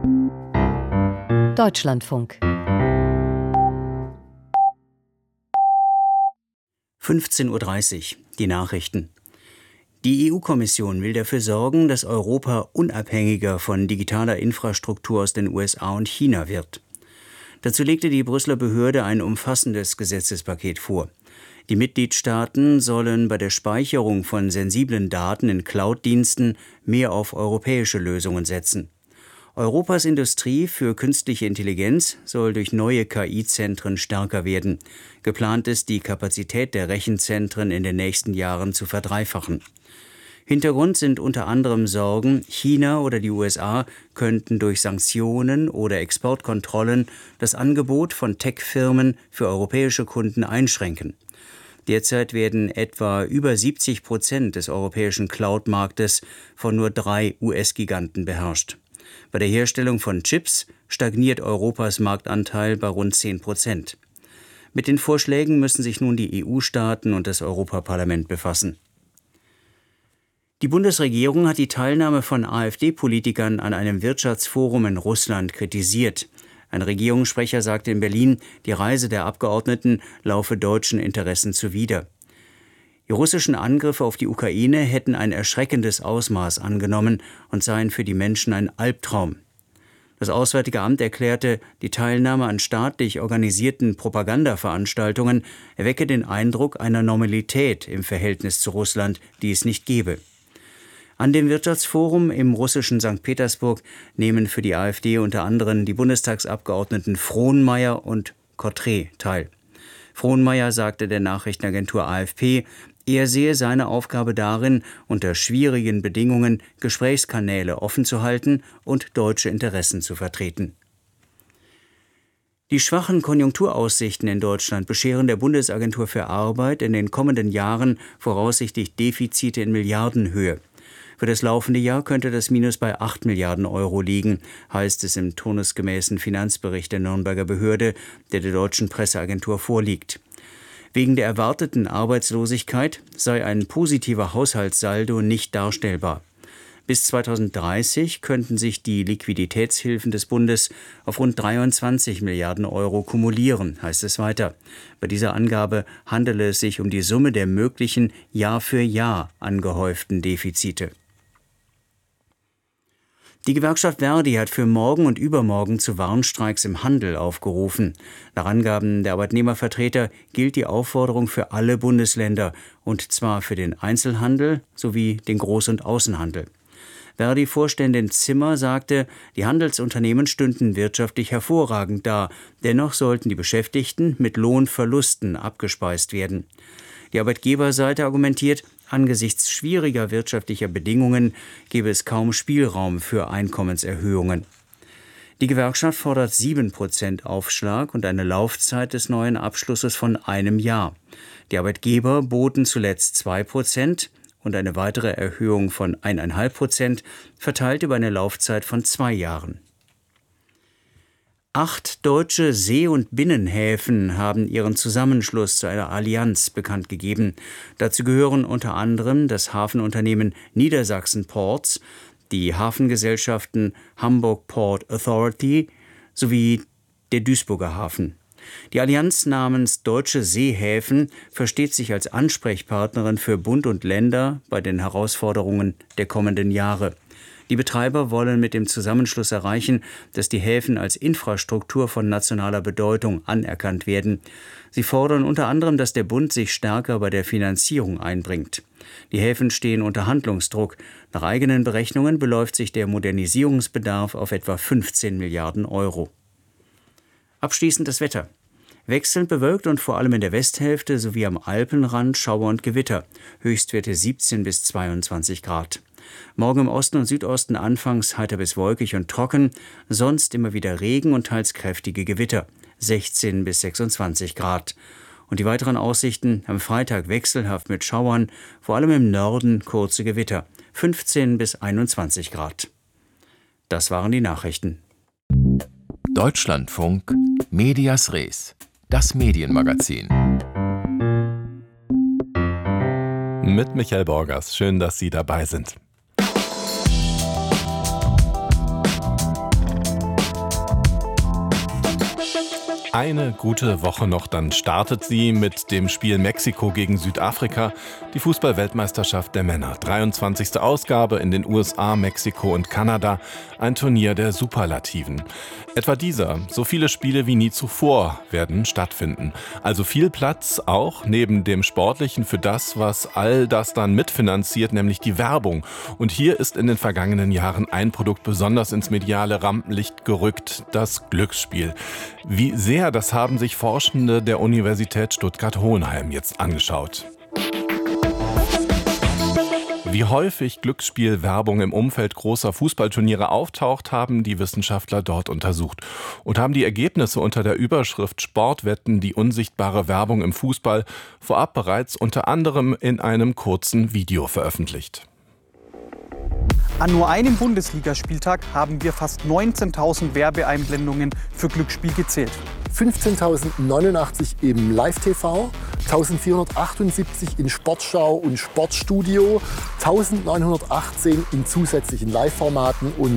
Deutschlandfunk 15:30 Uhr, die Nachrichten. Die EU-Kommission will dafür sorgen, dass Europa unabhängiger von digitaler Infrastruktur aus den USA und China wird. Dazu legte die Brüsseler Behörde ein umfassendes Gesetzespaket vor. Die Mitgliedstaaten sollen bei der Speicherung von sensiblen Daten in Cloud-Diensten mehr auf europäische Lösungen setzen. Europas Industrie für künstliche Intelligenz soll durch neue KI-Zentren stärker werden. Geplant ist, die Kapazität der Rechenzentren in den nächsten Jahren zu verdreifachen. Hintergrund sind unter anderem Sorgen, China oder die USA könnten durch Sanktionen oder Exportkontrollen das Angebot von Tech-Firmen für europäische Kunden einschränken. Derzeit werden etwa über 70% des europäischen Cloud-Marktes von nur 3 US-Giganten beherrscht. Bei der Herstellung von Chips stagniert Europas Marktanteil bei rund 10%. Mit den Vorschlägen müssen sich nun die EU-Staaten und das Europaparlament befassen. Die Bundesregierung hat die Teilnahme von AfD-Politikern an einem Wirtschaftsforum in Russland kritisiert. Ein Regierungssprecher sagte in Berlin, die Reise der Abgeordneten laufe deutschen Interessen zuwider. Die russischen Angriffe auf die Ukraine hätten ein erschreckendes Ausmaß angenommen und seien für die Menschen ein Albtraum. Das Auswärtige Amt erklärte, die Teilnahme an staatlich organisierten Propagandaveranstaltungen erwecke den Eindruck einer Normalität im Verhältnis zu Russland, die es nicht gebe. An dem Wirtschaftsforum im russischen St. Petersburg nehmen für die AfD unter anderem die Bundestagsabgeordneten Frohnmaier und Cotret teil. Frohnmaier sagte der Nachrichtenagentur AFP, er sehe seine Aufgabe darin, unter schwierigen Bedingungen Gesprächskanäle offen zu halten und deutsche Interessen zu vertreten. Die schwachen Konjunkturaussichten in Deutschland bescheren der Bundesagentur für Arbeit in den kommenden Jahren voraussichtlich Defizite in Milliardenhöhe. Für das laufende Jahr könnte das Minus bei 8 Milliarden Euro liegen, heißt es im turnusgemäßen Finanzbericht der Nürnberger Behörde, der deutschen Presseagentur vorliegt. Wegen der erwarteten Arbeitslosigkeit sei ein positiver Haushaltssaldo nicht darstellbar. Bis 2030 könnten sich die Liquiditätshilfen des Bundes auf rund 23 Milliarden Euro kumulieren, heißt es weiter. Bei dieser Angabe handele es sich um die Summe der möglichen Jahr für Jahr angehäuften Defizite. Die Gewerkschaft Verdi hat für morgen und übermorgen zu Warnstreiks im Handel aufgerufen. Nach Angaben der Arbeitnehmervertreter gilt die Aufforderung für alle Bundesländer, und zwar für den Einzelhandel sowie den Groß- und Außenhandel. Verdi-Vorständin Zimmer sagte, die Handelsunternehmen stünden wirtschaftlich hervorragend da, dennoch sollten die Beschäftigten mit Lohnverlusten abgespeist werden. Die Arbeitgeberseite argumentiert, angesichts schwieriger wirtschaftlicher Bedingungen gebe es kaum Spielraum für Einkommenserhöhungen. Die Gewerkschaft fordert 7% Aufschlag und eine Laufzeit des neuen Abschlusses von einem Jahr. Die Arbeitgeber boten zuletzt 2% und eine weitere Erhöhung von 1,5%, verteilt über eine Laufzeit von 2 Jahren. 8 deutsche See- und Binnenhäfen haben ihren Zusammenschluss zu einer Allianz bekannt gegeben. Dazu gehören unter anderem das Hafenunternehmen Niedersachsen Ports, die Hafengesellschaften Hamburg Port Authority sowie der Duisburger Hafen. Die Allianz namens Deutsche Seehäfen versteht sich als Ansprechpartnerin für Bund und Länder bei den Herausforderungen der kommenden Jahre. Die Betreiber wollen mit dem Zusammenschluss erreichen, dass die Häfen als Infrastruktur von nationaler Bedeutung anerkannt werden. Sie fordern unter anderem, dass der Bund sich stärker bei der Finanzierung einbringt. Die Häfen stehen unter Handlungsdruck. Nach eigenen Berechnungen beläuft sich der Modernisierungsbedarf auf etwa 15 Milliarden Euro. Abschließend das Wetter. Wechselnd bewölkt und vor allem in der Westhälfte sowie am Alpenrand Schauer und Gewitter. Höchstwerte 17 bis 22 Grad. Morgen im Osten und Südosten anfangs heiter bis wolkig und trocken, sonst immer wieder Regen und teils kräftige Gewitter, 16 bis 26 Grad. Und die weiteren Aussichten am Freitag wechselhaft mit Schauern, vor allem im Norden kurze Gewitter, 15 bis 21 Grad. Das waren die Nachrichten. Deutschlandfunk Medias Res, das Medienmagazin. Mit Michael Borgers. Schön, dass Sie dabei sind. Eine gute Woche noch, dann startet sie mit dem Spiel Mexiko gegen Südafrika, die Fußball-Weltmeisterschaft der Männer. 23. Ausgabe in den USA, Mexiko und Kanada, ein Turnier der Superlativen. Etwa dieser, so viele Spiele wie nie zuvor werden stattfinden. Also viel Platz auch neben dem Sportlichen für das, was all das dann mitfinanziert, nämlich die Werbung. Und hier ist in den vergangenen Jahren ein Produkt besonders ins mediale Rampenlicht gerückt, das Glücksspiel. Wie sehr, das haben sich Forschende der Universität Stuttgart-Hohenheim jetzt angeschaut. Wie häufig Glücksspielwerbung im Umfeld großer Fußballturniere auftaucht, haben die Wissenschaftler dort untersucht und haben die Ergebnisse unter der Überschrift Sportwetten, die unsichtbare Werbung im Fußball vorab bereits unter anderem in einem kurzen Video veröffentlicht. An nur einem Bundesligaspieltag haben wir fast 19.000 Werbeeinblendungen für Glücksspiel gezählt. 15.089 im Live-TV, 1.478 in Sportschau und Sportstudio, 1.918 in zusätzlichen Live-Formaten und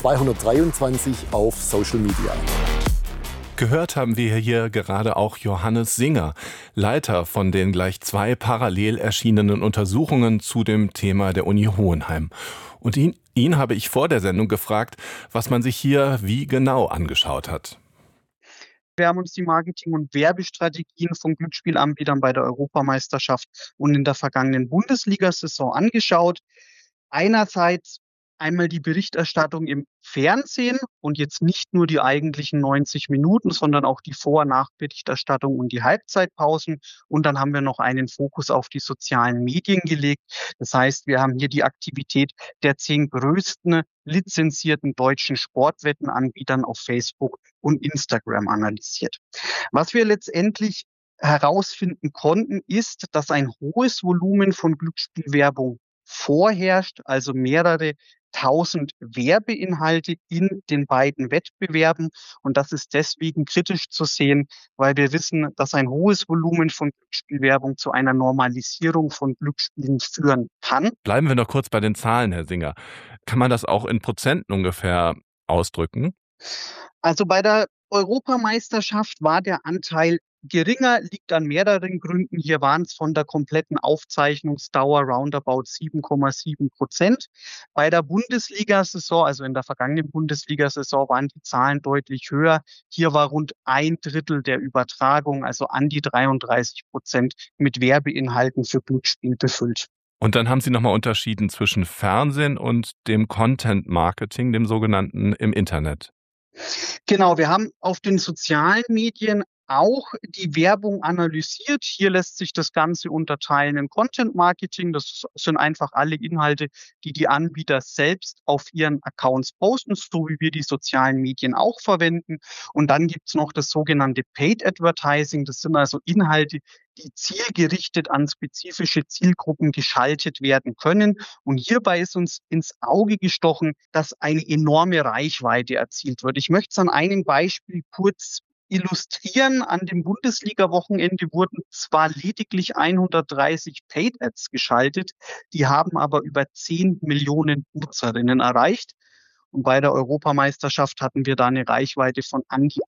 223 auf Social Media. Gehört haben wir hier gerade auch Johannes Singer, Leiter von den gleich 2 parallel erschienenen Untersuchungen zu dem Thema der Uni Hohenheim. Und ihn habe ich vor der Sendung gefragt, was man sich hier wie genau angeschaut hat. Wir haben uns die Marketing- und Werbestrategien von Glücksspielanbietern bei der Europameisterschaft und in der vergangenen Bundesliga-Saison angeschaut. Einerseits einmal die Berichterstattung im Fernsehen und jetzt nicht nur die eigentlichen 90 Minuten, sondern auch die Vor- und Nachberichterstattung und die Halbzeitpausen. Und dann haben wir noch einen Fokus auf die sozialen Medien gelegt. Das heißt, wir haben hier die Aktivität der 10 größten lizenzierten deutschen Sportwettenanbietern auf Facebook und Instagram analysiert. Was wir letztendlich herausfinden konnten, ist, dass ein hohes Volumen von Glücksspielwerbung vorherrscht, also mehrere 1000 Werbeinhalte in den beiden Wettbewerben. Und das ist deswegen kritisch zu sehen, weil wir wissen, dass ein hohes Volumen von Glücksspielwerbung zu einer Normalisierung von Glücksspielen führen kann. Bleiben wir noch kurz bei den Zahlen, Herr Singer. Kann man das auch in Prozenten ungefähr ausdrücken? Also bei der Europameisterschaft war der Anteil geringer, liegt an mehreren Gründen. Hier waren es von der kompletten Aufzeichnungsdauer roundabout 7,7%. Bei der Bundesliga-Saison, also in der vergangenen Bundesliga-Saison, waren die Zahlen deutlich höher. Hier war rund 1/3 der Übertragung, also an die 33%, mit Werbeinhalten für Glücksspiel befüllt. Und dann haben Sie nochmal unterschieden zwischen Fernsehen und dem Content-Marketing, dem sogenannten im Internet. Genau, wir haben auf den sozialen Medien auch die Werbung analysiert. Hier lässt sich das Ganze unterteilen in Content Marketing. Das sind einfach alle Inhalte, die die Anbieter selbst auf ihren Accounts posten, so wie wir die sozialen Medien auch verwenden. Und dann gibt's noch das sogenannte Paid Advertising. Das sind also Inhalte, die zielgerichtet an spezifische Zielgruppen geschaltet werden können. Und hierbei ist uns ins Auge gestochen, dass eine enorme Reichweite erzielt wird. Ich möchte es an einem Beispiel kurz illustrieren. An dem Bundesliga-Wochenende wurden zwar lediglich 130 Paid-Ads geschaltet, die haben aber über 10 Millionen Nutzerinnen erreicht. Und bei der Europameisterschaft hatten wir da eine Reichweite von an die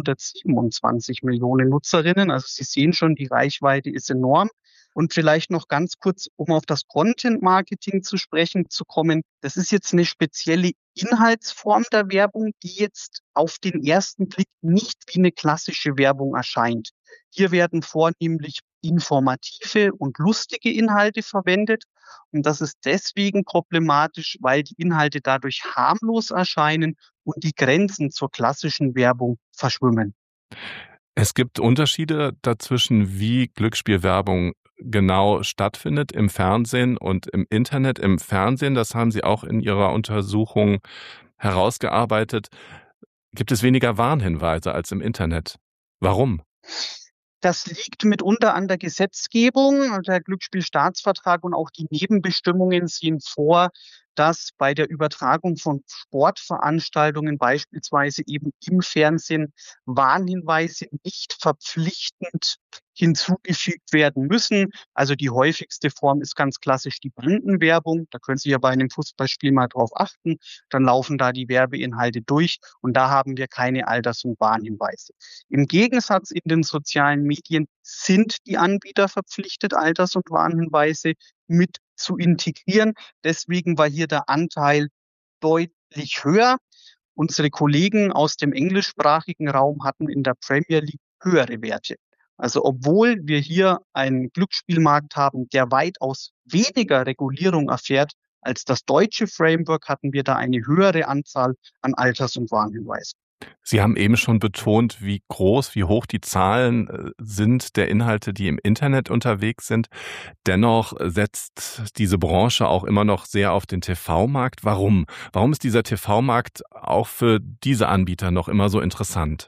127 Millionen Nutzerinnen. Also Sie sehen schon, die Reichweite ist enorm. Und vielleicht noch ganz kurz, um auf das Content-Marketing zu sprechen zu kommen. Das ist jetzt eine spezielle Inhaltsform der Werbung, die jetzt auf den ersten Blick nicht wie eine klassische Werbung erscheint. Hier werden vornehmlich informative und lustige Inhalte verwendet. Und das ist deswegen problematisch, weil die Inhalte dadurch harmlos erscheinen und die Grenzen zur klassischen Werbung verschwimmen. Es gibt Unterschiede dazwischen, wie Glücksspielwerbung genau stattfindet im Fernsehen und im Internet. Im Fernsehen, das haben Sie auch in Ihrer Untersuchung herausgearbeitet, gibt es weniger Warnhinweise als im Internet. Warum? Das liegt mitunter an der Gesetzgebung. Der Glücksspielstaatsvertrag und auch die Nebenbestimmungen sehen vor, dass bei der Übertragung von Sportveranstaltungen beispielsweise eben im Fernsehen Warnhinweise nicht verpflichtend hinzugefügt werden müssen. Also die häufigste Form ist ganz klassisch die Bandenwerbung. Da können Sie ja bei einem Fußballspiel mal drauf achten. Dann laufen da die Werbeinhalte durch und da haben wir keine Alters- und Warnhinweise. Im Gegensatz in den sozialen Medien sind die Anbieter verpflichtet, Alters- und Warnhinweise mit zu integrieren. Deswegen war hier der Anteil deutlich höher. Unsere Kollegen aus dem englischsprachigen Raum hatten in der Premier League höhere Werte. Also obwohl wir hier einen Glücksspielmarkt haben, der weitaus weniger Regulierung erfährt als das deutsche Framework, hatten wir da eine höhere Anzahl an Alters- und Warnhinweisen. Sie haben eben schon betont, wie groß, wie hoch die Zahlen sind der Inhalte, die im Internet unterwegs sind. Dennoch setzt diese Branche auch immer noch sehr auf den TV-Markt. Warum? Warum ist dieser TV-Markt auch für diese Anbieter noch immer so interessant?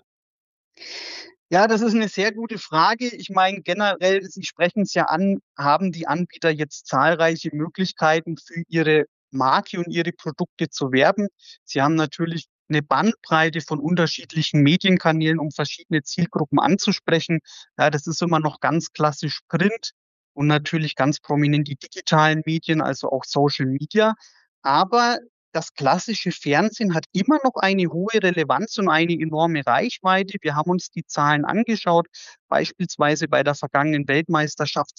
Ja, das ist eine sehr gute Frage. Ich meine, generell, Sie sprechen es ja an, haben die Anbieter jetzt zahlreiche Möglichkeiten für ihre Marke und ihre Produkte zu werben. Sie haben natürlich eine Bandbreite von unterschiedlichen Medienkanälen, um verschiedene Zielgruppen anzusprechen. Ja, das ist immer noch ganz klassisch Print und natürlich ganz prominent die digitalen Medien, also auch Social Media. Aber das klassische Fernsehen hat immer noch eine hohe Relevanz und eine enorme Reichweite. Wir haben uns die Zahlen angeschaut. Beispielsweise bei der vergangenen Weltmeisterschaft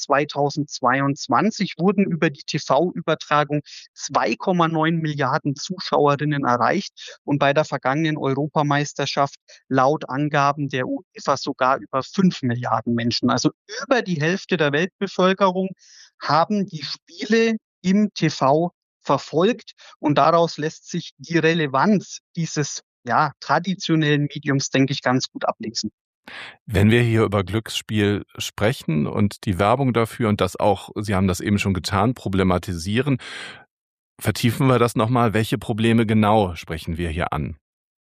2022 wurden über die TV-Übertragung 2,9 Milliarden Zuschauerinnen erreicht und bei der vergangenen Europameisterschaft laut Angaben der UEFA sogar über 5 Milliarden Menschen. Also über die Hälfte der Weltbevölkerung haben die Spiele im TV verfolgt und daraus lässt sich die Relevanz dieses traditionellen Mediums, denke ich, ganz gut ablesen. Wenn wir hier über Glücksspiel sprechen und die Werbung dafür und das auch, Sie haben das eben schon getan, problematisieren, vertiefen wir das nochmal. Welche Probleme genau sprechen wir hier an?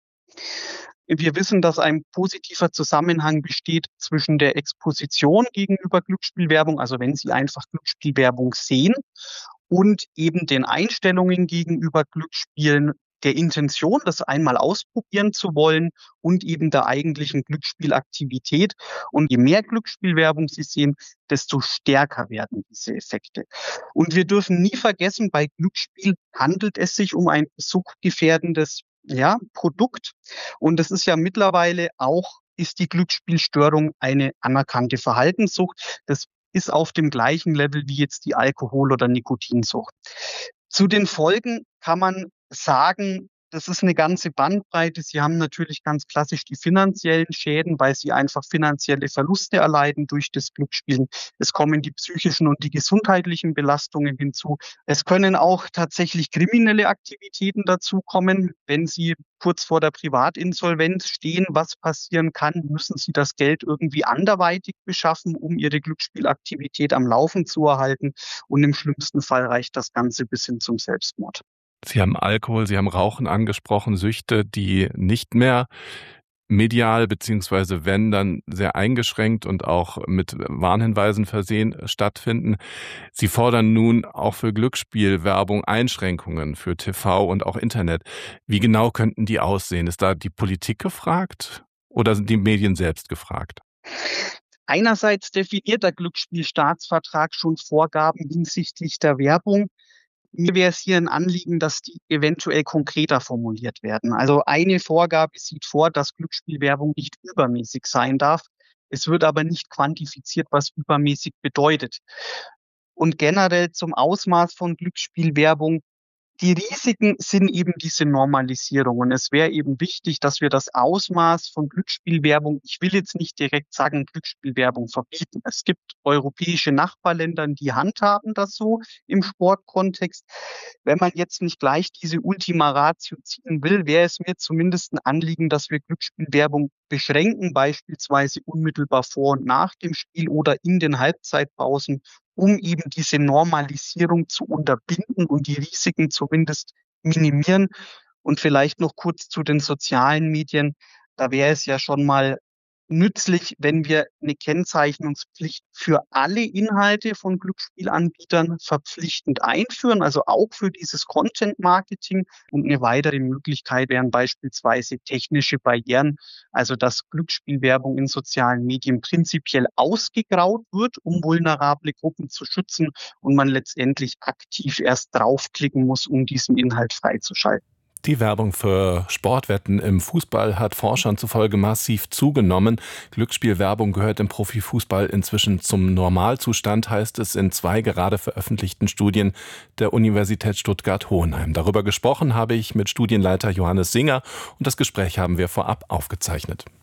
Wir wissen, dass ein positiver Zusammenhang besteht zwischen der Exposition gegenüber Glücksspielwerbung, also wenn Sie einfach Glücksspielwerbung sehen, und eben den Einstellungen gegenüber Glücksspielen, der Intention, das einmal ausprobieren zu wollen und eben der eigentlichen Glücksspielaktivität. Und je mehr Glücksspielwerbung Sie sehen, desto stärker werden diese Effekte. Und wir dürfen nie vergessen, bei Glücksspiel handelt es sich um ein suchtgefährdendes Produkt. Und es ist ja mittlerweile auch, ist die Glücksspielstörung eine anerkannte Verhaltenssucht. Das ist auf dem gleichen Level wie jetzt die Alkohol- oder Nikotinsucht. Zu den Folgen kann man sagen, das ist eine ganze Bandbreite. Sie haben natürlich ganz klassisch die finanziellen Schäden, weil Sie einfach finanzielle Verluste erleiden durch das Glücksspielen. Es kommen die psychischen und die gesundheitlichen Belastungen hinzu. Es können auch tatsächlich kriminelle Aktivitäten dazukommen. Wenn Sie kurz vor der Privatinsolvenz stehen, was passieren kann, müssen Sie das Geld irgendwie anderweitig beschaffen, um Ihre Glücksspielaktivität am Laufen zu erhalten. Und im schlimmsten Fall reicht das Ganze bis hin zum Selbstmord. Sie haben Alkohol, Sie haben Rauchen angesprochen, Süchte, die nicht mehr medial beziehungsweise wenn, dann sehr eingeschränkt und auch mit Warnhinweisen versehen stattfinden. Sie fordern nun auch für Glücksspielwerbung Einschränkungen für TV und auch Internet. Wie genau könnten die aussehen? Ist da die Politik gefragt oder sind die Medien selbst gefragt? Einerseits definiert der Glücksspielstaatsvertrag schon Vorgaben hinsichtlich der Werbung. Mir wäre es hier ein Anliegen, dass die eventuell konkreter formuliert werden. Also eine Vorgabe sieht vor, dass Glücksspielwerbung nicht übermäßig sein darf. Es wird aber nicht quantifiziert, was übermäßig bedeutet. Und generell zum Ausmaß von Glücksspielwerbung. Die Risiken sind eben diese Normalisierung. Und es wäre eben wichtig, dass wir das Ausmaß von Glücksspielwerbung, ich will jetzt nicht direkt sagen, Glücksspielwerbung verbieten. Es gibt europäische Nachbarländer, die handhaben das so im Sportkontext. Wenn man jetzt nicht gleich diese Ultima Ratio ziehen will, wäre es mir zumindest ein Anliegen, dass wir Glücksspielwerbung beschränken, beispielsweise unmittelbar vor und nach dem Spiel oder in den Halbzeitpausen, um eben diese Normalisierung zu unterbinden und die Risiken zumindest minimieren. Und vielleicht noch kurz zu den sozialen Medien. Da wäre es ja schon mal nützlich, wenn wir eine Kennzeichnungspflicht für alle Inhalte von Glücksspielanbietern verpflichtend einführen, also auch für dieses Content-Marketing. Und eine weitere Möglichkeit wären beispielsweise technische Barrieren, also dass Glücksspielwerbung in sozialen Medien prinzipiell ausgegraut wird, um vulnerable Gruppen zu schützen und man letztendlich aktiv erst draufklicken muss, um diesen Inhalt freizuschalten. Die Werbung für Sportwetten im Fußball hat Forschern zufolge massiv zugenommen. Glücksspielwerbung gehört im Profifußball inzwischen zum Normalzustand, heißt es in 2 gerade veröffentlichten Studien der Universität Stuttgart-Hohenheim. Darüber gesprochen habe ich mit Studienleiter Johannes Singer und das Gespräch haben wir vorab aufgezeichnet.